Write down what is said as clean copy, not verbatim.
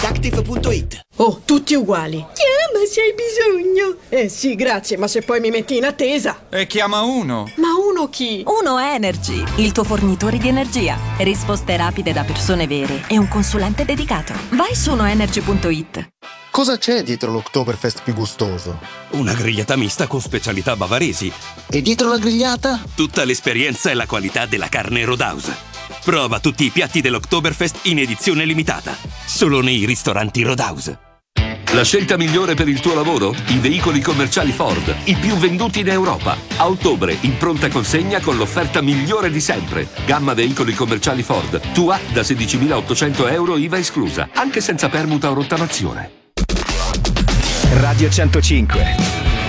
Dactiv.it. Oh, tutti uguali. Chiama se hai bisogno. Sì, grazie, ma se poi mi metti in attesa. E chiama Uno. Ma Uno chi? Uno Energy, il tuo fornitore di energia. Risposte rapide da persone vere e un consulente dedicato. Vai su unoenergy.it. Cosa c'è dietro l'Oktoberfest più gustoso? Una grigliata mista con specialità bavaresi. E dietro la grigliata? Tutta l'esperienza e la qualità della carne Roadhouse. Prova tutti i piatti dell'Oktoberfest in edizione limitata. Solo nei ristoranti Roadhouse. La scelta migliore per il tuo lavoro? I veicoli commerciali Ford, i più venduti in Europa. A ottobre, in pronta consegna con l'offerta migliore di sempre. Gamma veicoli commerciali Ford. Tua da 16.800 euro IVA esclusa, anche senza permuta o rottamazione. Radio 105.